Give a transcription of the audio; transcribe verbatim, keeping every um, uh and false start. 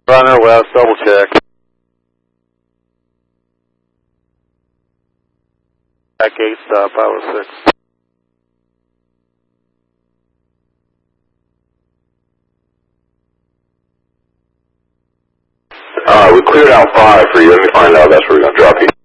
Runner west, double check. Back eight, stop, five oh six. Uh, we cleared out five for you. Let me find out. That's where we're going to drop you.